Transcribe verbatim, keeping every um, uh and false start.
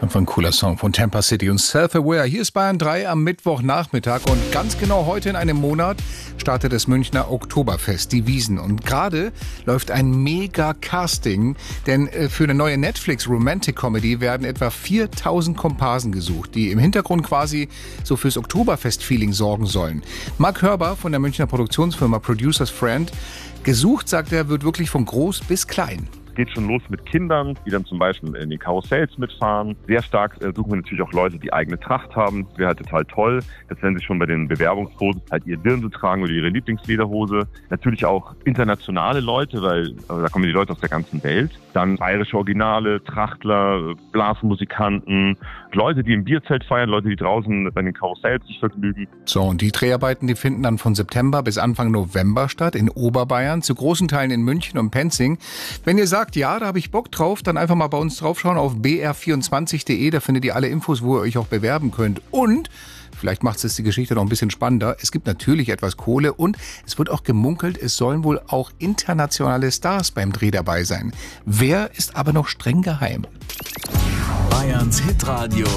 Einfach ein cooler Song von Tampa City und Self-Aware. Hier ist Bayern drei am Mittwochnachmittag und ganz genau heute in einem Monat startet das Münchner Oktoberfest, die Wiesn. Und gerade läuft ein Mega-Casting, denn für eine neue Netflix-Romantic-Comedy werden etwa viertausend Komparsen gesucht, die im Hintergrund quasi so fürs Oktoberfest-Feeling sorgen sollen. Mark Hörber von der Münchner Produktionsfirma Producers Friend. Gesucht, sagt er, wird wirklich von groß bis klein. Geht schon los mit Kindern, die dann zum Beispiel in den Karussells mitfahren. Sehr stark äh, suchen wir natürlich auch Leute, die eigene Tracht haben. Das wäre halt total toll. Das werden sie schon bei den Bewerbungsfotos halt ihr Dirndl tragen oder ihre Lieblingslederhose. Natürlich auch internationale Leute, weil also da kommen die Leute aus der ganzen Welt. Dann bayerische Originale, Trachtler, Blasmusikanten, Leute, die im Bierzelt feiern, Leute, die draußen bei den Karussells sich vergnügen. So, und die Dreharbeiten, die finden dann von September bis Anfang November statt in Oberbayern, zu großen Teilen in München und Penzing. Wenn ihr sagt, ja, da habe ich Bock drauf, dann einfach mal bei uns draufschauen auf b r vierundzwanzig punkt d e, da findet ihr alle Infos, wo ihr euch auch bewerben könnt. Und vielleicht macht es die Geschichte noch ein bisschen spannender. Es gibt natürlich etwas Kohle und es wird auch gemunkelt, es sollen wohl auch internationale Stars beim Dreh dabei sein. Wer ist aber noch streng geheim? Bayerns Hitradio